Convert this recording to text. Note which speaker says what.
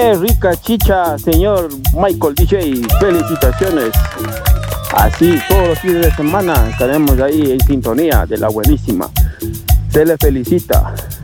Speaker 1: Qué rica chicha, señor Michael DJ. Felicitaciones. Así, todos los fines de semana estaremos ahí en sintonía de la buenísima. Se le felicita.